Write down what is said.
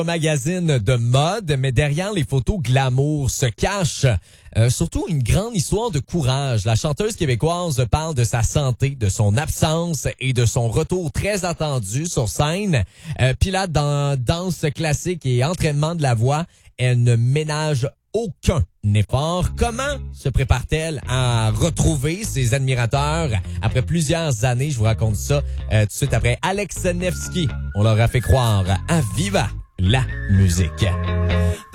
Un magazine de mode, mais derrière les photos glamour se cache surtout une grande histoire de courage. La chanteuse québécoise parle de sa santé, de son absence et de son retour très attendu sur scène. Puis là, dans danse classique et entraînement de la voix, elle ne ménage aucun effort. Comment se prépare-t-elle à retrouver ses admirateurs après plusieurs années? Je vous raconte ça tout de suite après Alex Nevsky. On leur a fait croire à Viva la musique.